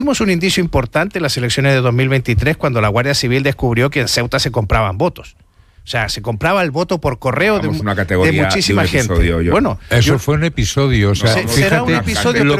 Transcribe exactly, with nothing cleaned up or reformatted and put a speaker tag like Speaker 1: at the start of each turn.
Speaker 1: Tuvimos un indicio importante en las elecciones de dos mil veintitrés cuando la Guardia Civil descubrió que en Ceuta se compraban votos. O sea, se compraba el voto por correo de,
Speaker 2: una categoría
Speaker 1: de muchísima
Speaker 2: de un episodio,
Speaker 1: gente.
Speaker 2: Yo.
Speaker 1: Bueno,
Speaker 3: eso
Speaker 1: yo,
Speaker 3: fue un episodio. O sea,
Speaker 1: no,
Speaker 3: fíjate,
Speaker 1: será un episodio,
Speaker 3: lo